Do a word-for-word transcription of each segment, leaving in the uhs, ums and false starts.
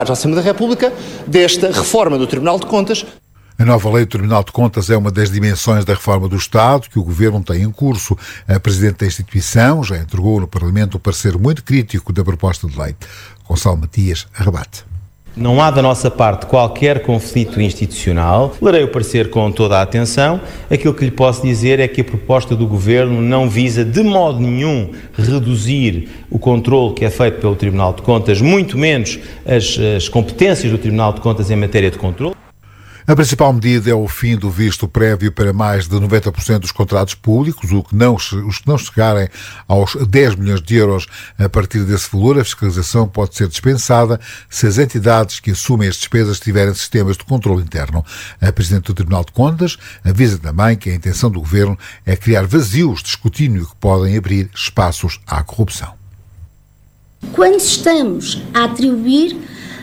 à Assembleia da República desta reforma do Tribunal de Contas. A nova lei do Tribunal de Contas é uma das dimensões da reforma do Estado que o Governo tem em curso. A Presidente da instituição já entregou no Parlamento um parecer muito crítico da proposta de lei. Gonçalo Matias rebate. Não há da nossa parte qualquer conflito institucional. Lerei o parecer com toda a atenção. Aquilo que lhe posso dizer é que a proposta do Governo não visa de modo nenhum reduzir o controle que é feito pelo Tribunal de Contas, muito menos as, as competências do Tribunal de Contas em matéria de controle. A principal medida é o fim do visto prévio para mais de noventa por cento dos contratos públicos, o que não, os que não chegarem aos dez milhões de euros a partir desse valor. A fiscalização pode ser dispensada se as entidades que assumem as despesas tiverem sistemas de controle interno. A Presidente do Tribunal de Contas avisa também que a intenção do Governo é criar vazios de escrutínio que podem abrir espaços à corrupção. Quando estamos a atribuir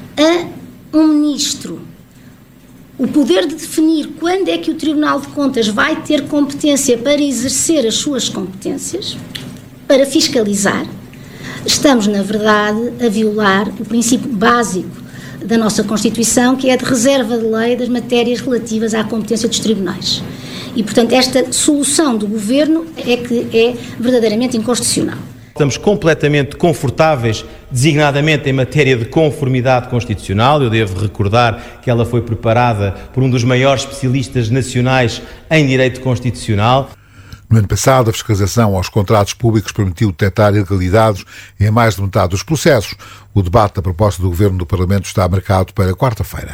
a um ministro o poder de definir quando é que o Tribunal de Contas vai ter competência para exercer as suas competências, para fiscalizar, estamos, na verdade, a violar o princípio básico da nossa Constituição, que é a de reserva de lei das matérias relativas à competência dos tribunais. E, portanto, esta solução do Governo é que é verdadeiramente inconstitucional. Estamos completamente confortáveis, designadamente em matéria de conformidade constitucional. Eu devo recordar que ela foi preparada por um dos maiores especialistas nacionais em direito constitucional. No ano passado, a fiscalização aos contratos públicos permitiu detectar ilegalidades em mais de metade dos processos. O debate da proposta do Governo do Parlamento está marcado para quarta-feira.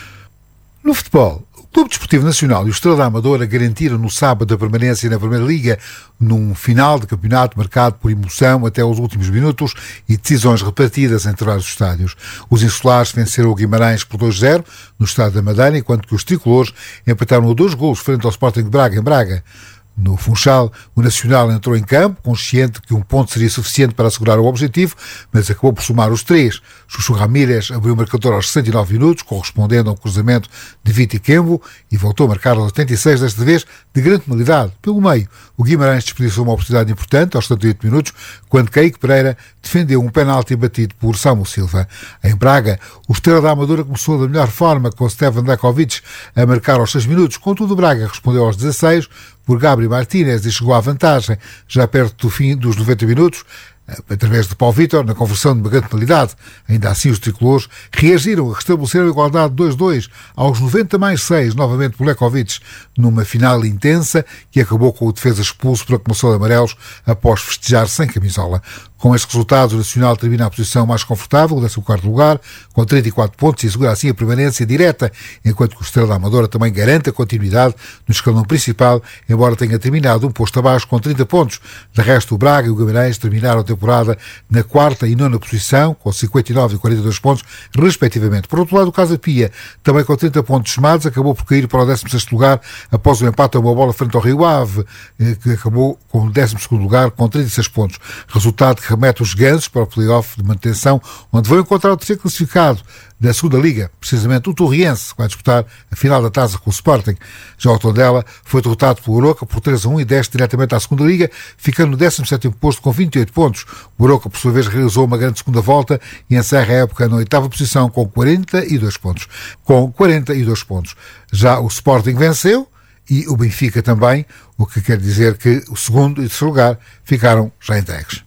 No futebol, o Clube Desportivo Nacional e o Estrela da Amadora garantiram no sábado a permanência na Primeira Liga, num final de campeonato marcado por emoção até os últimos minutos e decisões repartidas entre vários estádios. Os insulares venceram o Guimarães por dois a zero no estádio da Madeira, enquanto que os tricolores empataram a dois golos frente ao Sporting de Braga, em Braga. No Funchal, o Nacional entrou em campo, consciente que um ponto seria suficiente para assegurar o objetivo, mas acabou por somar os três. Chuchu Ramírez abriu o marcador aos sessenta e nove minutos, correspondendo a um cruzamento de Viti Kembo, e voltou a marcar aos oitenta e seis, desta vez de grande penalidade. Pelo meio, o Guimarães desperdiçou uma oportunidade importante aos setenta e oito minutos, quando Kaique Pereira defendeu um penalti batido por Samu Silva. Em Braga, o Estrela da Amadora começou da melhor forma, com Stevan Dakovic a marcar aos seis minutos. Contudo, o Braga respondeu aos dezasseis por Gabriel Martínez e chegou à vantagem já perto do fim dos noventa minutos, através de Paulo Vítor, na conversão de uma grande penalidade. Ainda assim, os tricolores reagiram a restabelecer a igualdade dois a dois aos noventa mais seis, novamente por Lekovic, numa final intensa que acabou com o defesa expulso por acumulação de amarelos após festejar sem camisola. Com estes resultados, o Nacional termina a posição mais confortável, o décimo quarto lugar, com trinta e quatro pontos e assegura assim a permanência direta, enquanto que o Estrela da Amadora também garante a continuidade no escalão principal, embora tenha terminado um posto abaixo com trinta pontos. De resto, o Braga e o Guimarães terminaram a temporada na quarta e nona posição, com cinquenta e nove e quarenta e dois pontos, respectivamente. Por outro lado, o Casa Pia, também com trinta pontos somados, acabou por cair para o décimo sexto lugar após o empate a uma bola frente ao Rio Ave, que acabou com o décimo segundo lugar com trinta e seis pontos. Resultado que remete os gansos para o play-off de manutenção, onde vão encontrar o terceiro classificado da segunda Liga, precisamente o Torriense, que vai disputar a final da taça com o Sporting. Já o Tondela foi derrotado pelo Oroca por três a um e desce diretamente à segunda Liga, ficando no décimo sétimo posto com vinte e oito pontos. O Oroca, por sua vez, realizou uma grande segunda volta e encerra a época na oitava posição com quarenta e dois pontos. Com quarenta e dois pontos. Já o Sporting venceu e o Benfica também, o que quer dizer que o segundo e terceiro lugar ficaram já entregues.